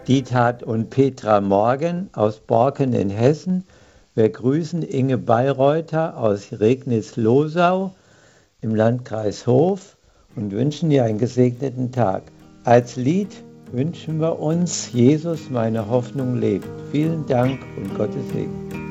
Diethard und Petra Morgen aus Borken in Hessen. Wir grüßen Inge Bayreuther aus Regnitz-Losau im Landkreis Hof und wünschen dir einen gesegneten Tag. Als Lied wünschen wir uns Jesus, meine Hoffnung lebt. Vielen Dank und Gottes Segen.